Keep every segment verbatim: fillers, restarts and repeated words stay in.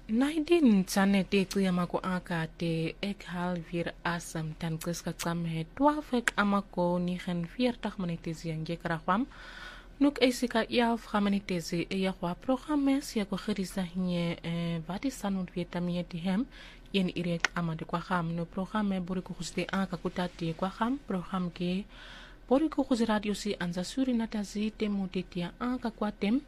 nineteen Janete Kuyamako Aka te ek halvier asam tan kriska tsam he twaalf ek amako nigen veertig minute en gekragwam nuk esika elf minute e kwa programme sia ko gerisa nye wat is san und vitamine di hem yen irek amade kwa ham no programme bori ko guste aka kutati kwa ham program ke bori ko gus radio si anza suri natazi temu tetia aka kwa tem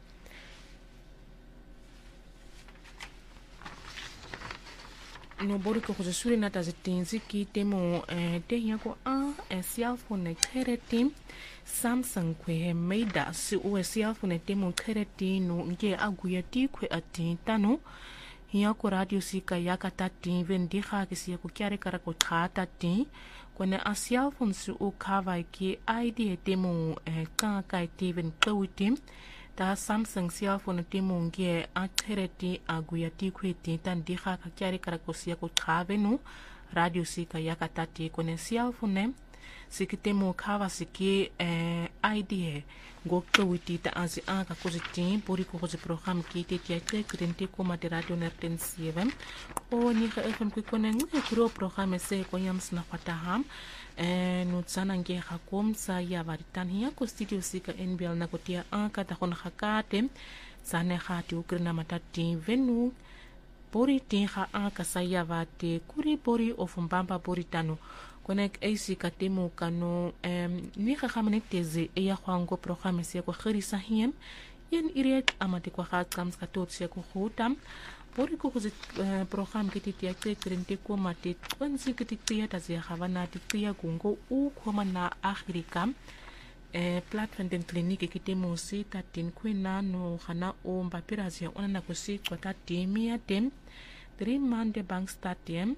no bori ko gus suri natazi tinzi ki temu te yako a cellphone kere tim Samsung kwe meida si uwe cellphone temu kere ti no nge aguya ti kwe ati tano hiya ko radio sika yaka tati vendi kha kisi ko kyare kara ko khata ti kone a cellphone su u kava ki idea temu ka ka ti ven kwiti ta Samsung cellphone temu nge a kere ti aguya ti kwe ti tan di kha ka kyare kara ko sia ko khave no radio sika yaka tati kone cellphone sikitemo kava siki eh, idea go kwiti ta azi aka koziti pori ko kozi program ki te tia te krente ko mate radio nerten seven o ni ga fm ko konen ngi kuro program se ko yams na fataham eh no tsana nge ga kom sa ya varitan hiya ko studio sika nbl na ko tia aka ta kon hakate tsane khati ukrina matati venu pori te ga aka sa ya vate kuri pori of mbamba pori tano konek eisi katemu kano em ni khamane teze e ya khwango programme se ko khirisa hiem yen irek amate ko khatams katot se ko khutam pori ko ko programme kiti ya krente ko mate kwanzi kiti ya taze khavana ti ya gungo u khoma na akhirikam e platform den clinique kitemo si tatin kwena no khana o mbapirazi ona na ko si kwata temia tem three mande bank statem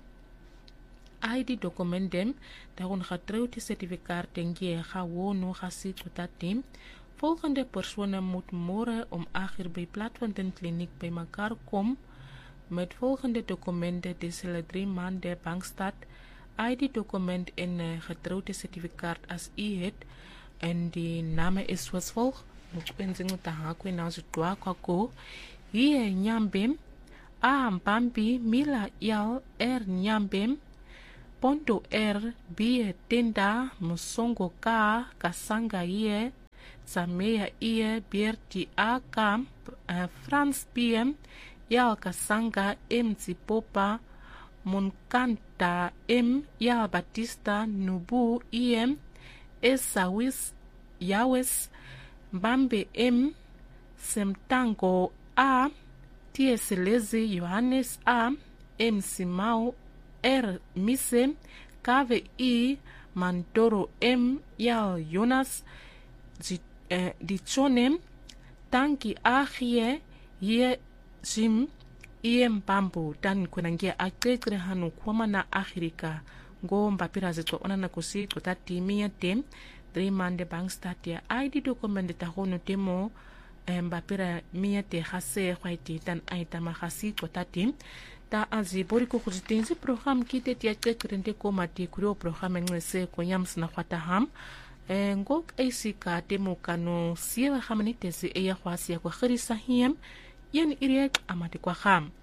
I D document dem daaron getrouwde certificaat dengie ga wono ga sit tot dat team volgende personen moet morgen om acht uur bij Platfontein kliniek bij elkaar komen met volgende documenten deze drie maanden bankstaat I D document en uh, getrouwde certificaat als u het en die naam is zoals volgt moet pensingo tahakwe na zo twa kwako hier nyambem a mpambi mila yal er nyambem Ponto R bie tenda musongo ka kasanga ie samea ie bierti a camp uh, France P M ya kasanga M Zipopa Munkanta M ya Batista Nubu em Esawis Yawes Mbambe M Semtango A Tieselezi Johannes A M Simao R Mise Kave I Mandoro M Yal Jonas Dichonem Tanki Achie Ye Jim Iem Bambu dan kunangia akekre hanu kwama na Afrika go mbapira zito ona na kusi kutati mia tem three mande bank stat ya I D document ta hono temo mbapira mia te hase khwaiti tan aita ma khasi kutati ta azi bori ko khuzitenzi program kite tia krente ko mati kuro program ngese ko yams na fataham e ngok esika temo kano siya khamani tezi e ya khwasi ko khirisa hiem yen irek amati kwa kham